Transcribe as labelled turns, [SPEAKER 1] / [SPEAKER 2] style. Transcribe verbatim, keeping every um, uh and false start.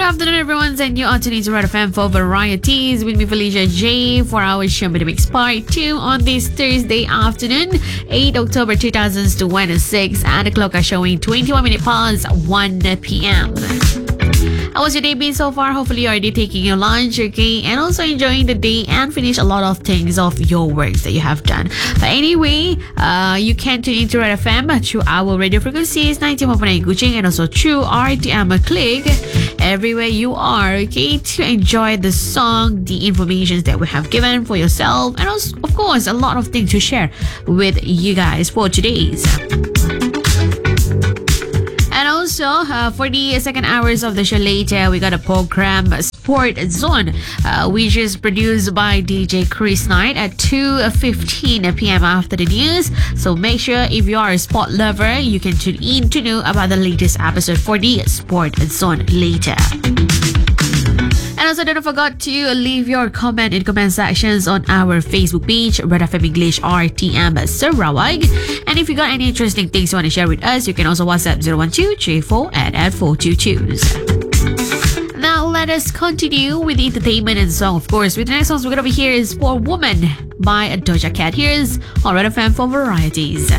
[SPEAKER 1] afternoon, everyone, and you are tuning to Red F M for Varieties with me, Felicia J, for our show Mix Part two on this Thursday afternoon, eighth of October twenty twenty-six, and the clock are showing twenty-one minutes past one p.m. How was your day been so far? Hopefully you're already taking your lunch, okay, and also enjoying the day and finish a lot of things of your works that you have done. But anyway, uh, you can tune into Red F M through our radio frequencies ninety-one point nine Kuching and also through R T M Click everywhere you are, okay, to enjoy the song, the information that we have given for yourself, and also, of course, a lot of things to share with you guys for today's. And also, uh, for the second hours of the show later, we got a program, Sport Zone, uh, which is produced by D J Chris Knight at two fifteen p.m. after the news. So make sure if you are a sport lover, you can tune in to know about the latest episode for the Sport Zone later. And also, don't forget to leave your comment in comment sections on our Facebook page, Red F M English R T M Sarawak. And if you got any interesting things you want to share with us, you can also WhatsApp zero one two three four at four two two. Now, let us continue with the entertainment and song, of course. With the next songs we're going to be here is For Woman by Doja Cat. Here's on Red F M for Varieties.